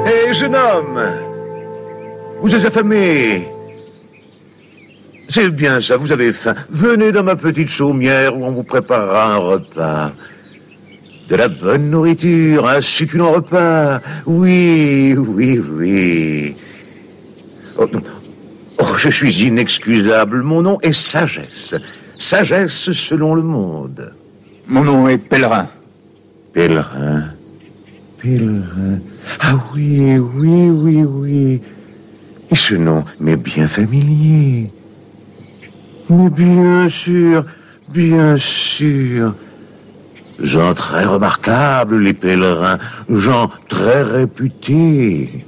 Hé, jeune homme! Vous êtes affamé? C'est bien ça, vous avez faim. Venez dans ma petite chaumière où on vous préparera un repas. De la bonne nourriture, un succulent repas. Oui, oui, oui. Oh, je suis inexcusable. Mon nom est Sagesse. Sagesse selon le monde. Mon nom est Pèlerin. Pèlerin. Pèlerin. Ah oui, oui, oui, oui. Et ce nom m'est bien familier. Mais bien sûr, bien sûr. Gens très remarquables, les pèlerins. Gens très réputés.